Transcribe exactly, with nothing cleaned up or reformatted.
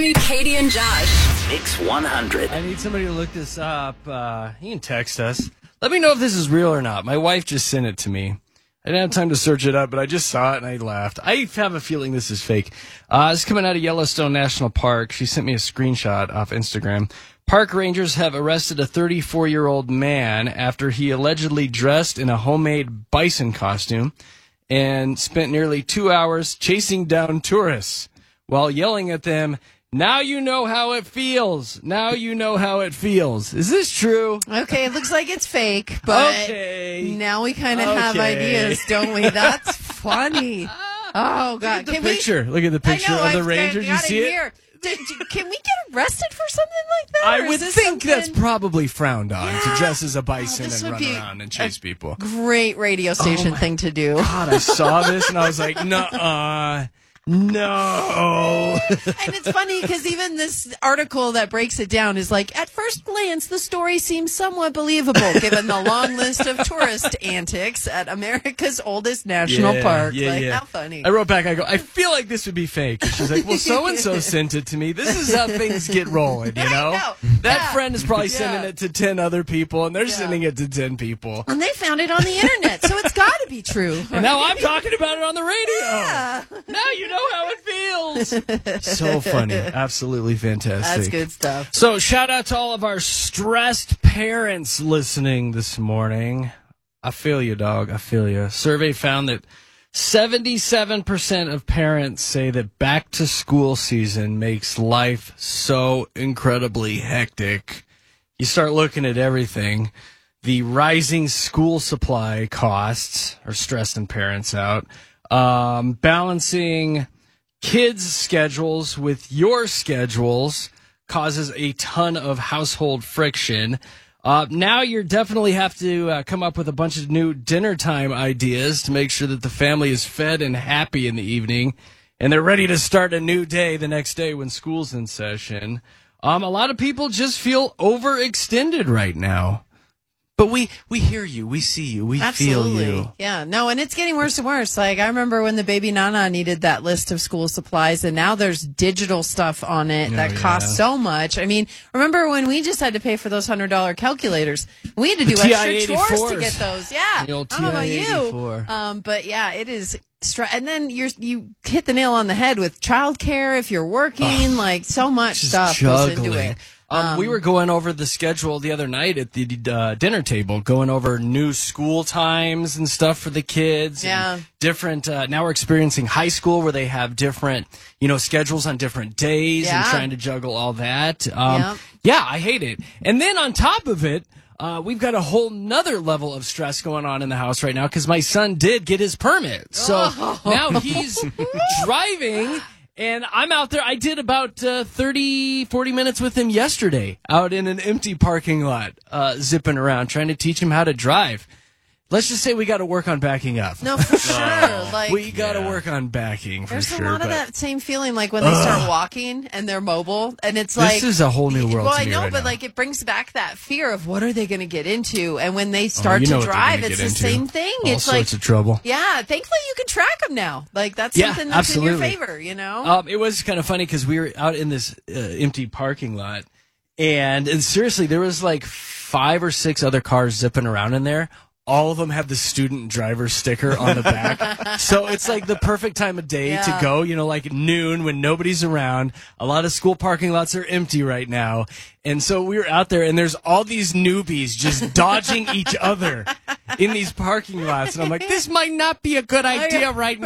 Katie and Josh. Mix one hundred. I need somebody to look this up. Uh, you can text us. Let me know if this is real or not. My wife just sent it to me. I didn't have time to search it up, but I just saw it and I laughed. I have a feeling this is fake. Uh, it's coming out of Yellowstone National Park. She sent me a screenshot off Instagram. Park rangers have arrested a thirty-four-year-old man after he allegedly dressed in a homemade bison costume and spent nearly two hours chasing down tourists while yelling at them, "Now you know how it feels. Now you know how it feels." Is this true? Okay, it looks like it's fake, but Okay. now we kind of Okay. have ideas, don't we? That's funny. Oh, God. Look at the Can picture. We, Look at the picture I know, of the I've ranger. got- You got see it? here. Did- did- Can we get arrested for something like that? I or is would this think that's something- probably frowned on, Yeah. to dress as a bison Oh, this and would run be around and chase people. Great radio station my thing to do. God, I saw this and I was like, nuh-uh. No. And it's funny because even this article that breaks it down is like, at first glance, the story seems somewhat believable given the long list of tourist antics at America's oldest national Yeah, park. yeah, like, yeah. how funny. I wrote back, I go, I feel like this would be fake. And she's like, well, so-and-so sent it to me. This is how things get rolling, you know? know. That Yeah. friend is probably Yeah. sending it to ten other people, and they're Yeah. sending it to ten people. And they found it on the internet, so it's got to be true. And now I'm talking about it on the radio. Yeah. Now you know how it feels. So funny. Absolutely fantastic. That's good stuff. So shout out to all of our stressed parents listening this morning. I feel you, dog. I feel you. Survey found that seventy-seven percent of parents say that back to school season makes life so incredibly hectic. You start looking at everything. The rising school supply costs are stressing parents out. Um, balancing kids' schedules with your schedules causes a ton of household friction. Uh, now you definitely have to uh, come up with a bunch of new dinner time ideas to make sure that the family is fed and happy in the evening, and they're ready to start a new day the next day when school's in session. Um, a lot of people just feel overextended right now. But we, we hear you, we see you, we Absolutely. feel you. Yeah, no, and it's getting worse and worse. Like, I remember when the baby Nana needed that list of school supplies, and now there's digital stuff on it Oh, that yeah. costs so much. I mean, remember when we just had to pay for those one hundred dollars calculators? We had to do The extra chores to T I eighty-fours. get those. Yeah. The old I don't know about T I eighty-four. you. Um, but yeah, it is. Stra- and then you're, you hit the nail on the head with childcare if you're working, like so much Just stuff goes into juggling. it. Um, we were going over the schedule the other night at the uh, dinner table, going over new school times and stuff for the kids. Yeah. And different. Uh, now we're experiencing high school where they have different, you know, schedules on different days and Yeah. trying to juggle all that. Um, Yep. Yeah, I hate it. And then on top of it, uh, we've got a whole nother level of stress going on in the house right now because my son did get his permit. So Oh. now he's driving. And I'm out there. I did about uh, thirty, forty minutes with him yesterday out in an empty parking lot, uh, zipping around, trying to teach him how to drive. Let's just say we got to work on backing up. No, for sure. Like, we got to Yeah. work on backing for There's sure. a lot of but that same feeling, like when they start walking and they're mobile, and it's This like is a whole new world Well, to I me know, right but now. like it brings back that fear of what are they going to get into, and when they start you know to what they're drive, gonna it's get the into. same thing. All it's sorts like, of trouble. yeah, thankfully you can track them now. Like that's Yeah, something that's absolutely. in your favor, you know. Um, it was kind of funny because we were out in this uh, empty parking lot, and, and seriously, there was like five or six other cars zipping around in there. All of them have the student driver sticker on the back. So it's like the perfect time of day Yeah. to go, you know, like noon when nobody's around. A lot of school parking lots are empty right now. And so we were out there and there's all these newbies just dodging each other in these parking lots. And I'm like, this might not be a good idea right now.